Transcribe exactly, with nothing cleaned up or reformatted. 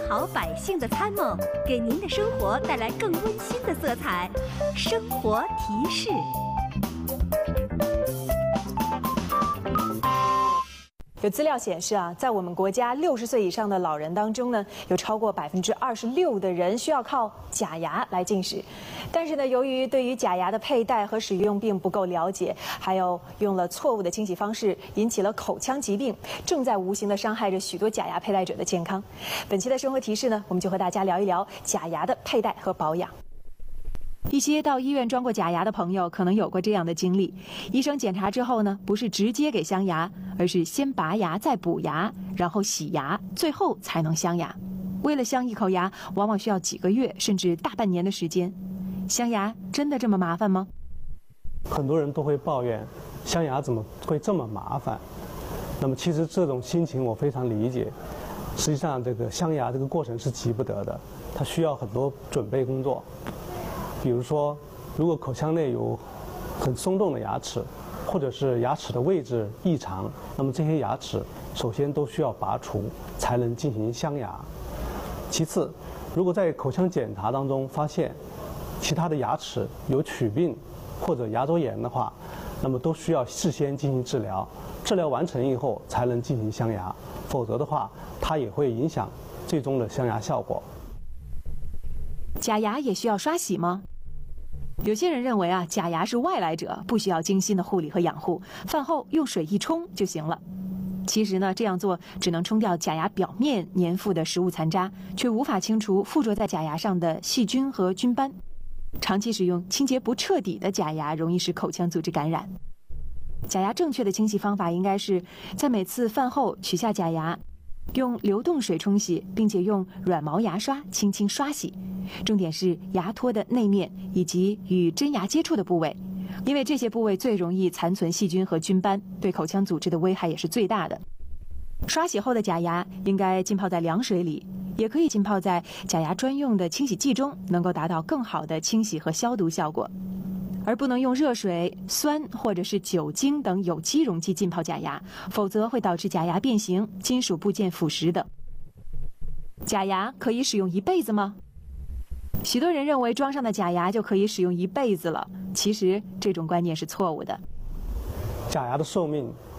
好百姓的参谋，给您的生活带来更温馨的色彩。生活提示。 有资料显示啊，在我们国家六十岁以上的老人当中呢，有超过百分之二十六的人需要靠假牙来进食。但是呢，由于对于假牙的佩戴和使用并不够了解，还有用了错误的清洗方式，引起了口腔疾病，正在无形地伤害着许多假牙佩戴者的健康。本期的生活提示呢，我们就和大家聊一聊假牙的佩戴和保养。一些到医院装过假牙的朋友可能有过这样的经历：医生检查之后呢，不是直接给镶牙，而是先拔牙再补牙，然后洗牙，最后才能镶牙。为了镶一口牙，往往需要几个月甚至大半年的时间。镶牙真的这么麻烦吗？ 很多人都会抱怨，镶牙怎么会这么麻烦？那么其实这种心情我非常理解。实际上，这个镶牙这个过程是急不得的，它需要很多准备工作。比如说，如果口腔内有很松动的牙齿，或者是牙齿的位置异常，那么这些牙齿首先都需要拔除，才能进行镶牙。其次，如果在口腔检查当中发现其他的牙齿有龋病或者牙周炎的话，那么都需要事先进行治疗，治疗完成以后才能进行镶牙，否则的话，它也会影响最终的镶牙效果。 假牙也需要刷洗吗？有些人认为啊，假牙是外来者，不需要精心的护理和养护，饭后用水一冲就行了。其实呢，这样做只能冲掉假牙表面粘附的食物残渣，却无法清除附着在假牙上的细菌和菌斑。长期使用清洁不彻底的假牙，容易使口腔组织感染。假牙正确的清洗方法应该是在每次饭后取下假牙，用流动水冲洗，并且用软毛牙刷轻轻刷洗。重点是牙托的内面以及与真牙接触的部位，因为这些部位最容易残存细菌和菌斑，对口腔组织的危害也是最大的。刷洗后的假牙应该浸泡在凉水里，也可以浸泡在假牙专用的清洗剂中，能够达到更好的清洗和消毒效果。而不能用热水、酸或者是酒精等有机溶剂浸泡假牙，否则会导致假牙变形、金属部件腐蚀等。假牙可以使用一辈子吗？许多人认为装上的假牙就可以使用一辈子了，其实这种观念是错误的。 假牙的寿命